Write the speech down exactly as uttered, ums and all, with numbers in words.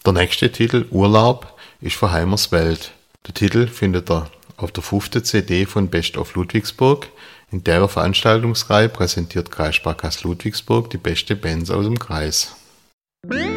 Der nächste Titel, Urlaub, ist von Heimerswelt. Der Titel findet ihr auf der fünften C D von Best of Ludwigsburg. In der Veranstaltungsreihe präsentiert Kreissparkasse Ludwigsburg die beste Bands aus dem Kreis.